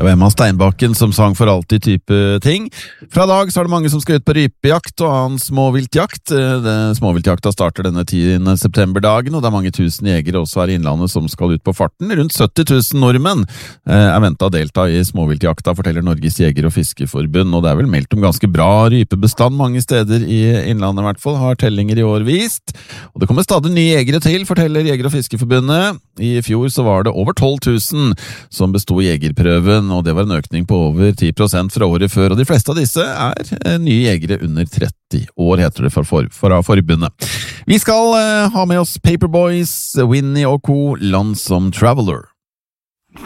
Det var Emma Steinbakken som sang for alltid type ting. Fra dag så det mange som skal ut på rypejakt og annen småviltjakt. Småviltjakta starter denne 10. september-dagen, og det mange tusen jegere også her i innlandet som skal ut på farten. Rundt 70 000 nordmenn ventet å delta i småviltjakta, forteller Norges Jeger- og Fiskeforbund, og det vel meldt om ganske bra rypebestand mange steder i innlandet i hvert fall, har tellinger i år vist. Og det kommer stadig nye jegere til, forteller Jeger- og Fiskeforbundet. I fjor så var det over 12 000 som bestod jegerprøven, og det var en økning på over 10% fra året før, og de fleste av disse nye jegere under 30 år, heter det fra forbundet. Vi skal ha med oss Paperboys, Winnie og Co. Lonesome Traveler.